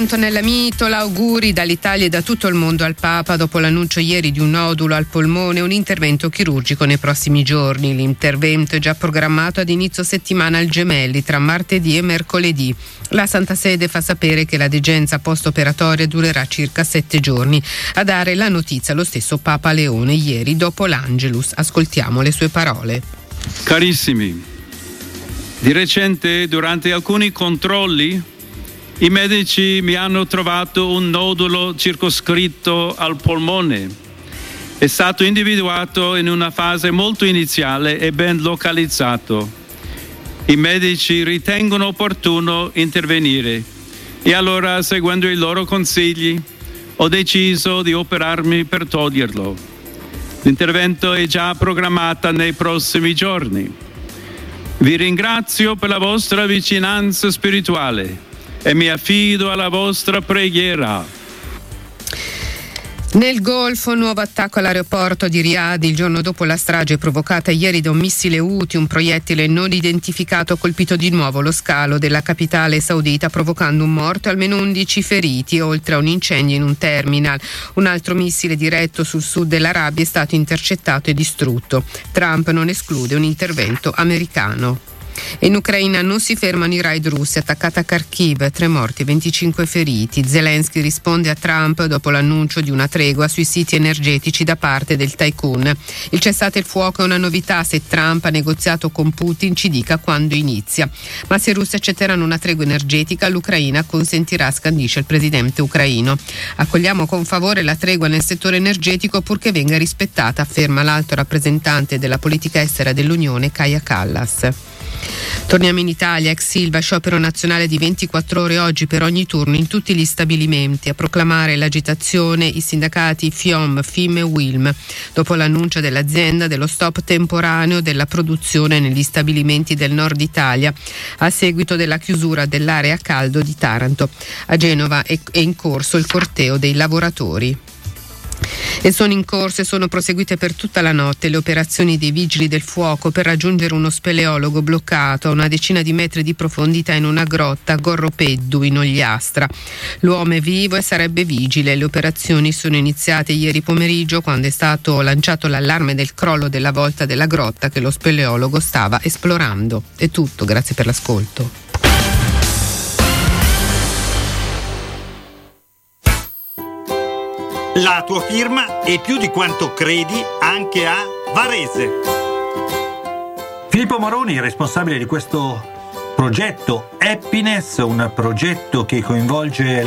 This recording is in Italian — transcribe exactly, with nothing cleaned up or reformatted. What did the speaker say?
Antonella Mitola, auguri dall'Italia e da tutto il mondo al Papa dopo l'annuncio ieri di un nodulo al polmone e un intervento chirurgico nei prossimi giorni. L'intervento è già programmato ad inizio settimana al Gemelli tra martedì e mercoledì. La Santa Sede fa sapere che la degenza post-operatoria durerà circa sette giorni. A dare la notizia lo stesso Papa Leone ieri dopo l'Angelus. Ascoltiamo le sue parole. Carissimi, di recente durante alcuni controlli i medici mi hanno trovato un nodulo circoscritto al polmone. È stato individuato in una fase molto iniziale e ben localizzato. I medici ritengono opportuno intervenire e allora, seguendo i loro consigli, ho deciso di operarmi per toglierlo. L'intervento è già programmato nei prossimi giorni. Vi ringrazio per la vostra vicinanza spirituale e mi affido alla vostra preghiera. Nel Golfo, nuovo attacco all'aeroporto di Riyadh il giorno dopo la strage provocata ieri da un missile Houthi, un proiettile non identificato ha colpito di nuovo lo scalo della capitale saudita, provocando un morto e almeno undici feriti, oltre a un incendio in un terminal. Un altro missile diretto sul sud dell'Arabia è stato intercettato e distrutto. Trump non esclude un intervento americano. In Ucraina non si fermano i raid russi, attaccata a Kharkiv, tre morti e venticinque feriti. Zelensky risponde a Trump dopo l'annuncio di una tregua sui siti energetici da parte del tycoon. Il cessate il fuoco è una novità se Trump ha negoziato con Putin, ci dica quando inizia. Ma se i russi accetteranno una tregua energetica, l'Ucraina consentirà, scandisce il presidente ucraino. Accogliamo con favore la tregua nel settore energetico purché venga rispettata, afferma l'alto rappresentante della politica estera dell'Unione, Kaja Kallas. Torniamo in Italia, ex Silva, sciopero nazionale di ventiquattro ore oggi per ogni turno in tutti gli stabilimenti. A proclamare l'agitazione i sindacati FIOM, FIM e WILM dopo l'annuncio dell'azienda dello stop temporaneo della produzione negli stabilimenti del nord Italia a seguito della chiusura dell'area a caldo di Taranto. A Genova è in corso il corteo dei lavoratori. E sono in corso e sono proseguite per tutta la notte le operazioni dei vigili del fuoco per raggiungere uno speleologo bloccato a una decina di metri di profondità in una grotta a Gorropeddu in Ogliastra. L'uomo è vivo e sarebbe vigile. Le operazioni sono iniziate ieri pomeriggio quando è stato lanciato l'allarme del crollo della volta della grotta che lo speleologo stava esplorando. È tutto, grazie per l'ascolto. La tua firma è più di quanto credi anche a Varese. Filippo Maroni, responsabile di questo progetto Happiness, un progetto che coinvolge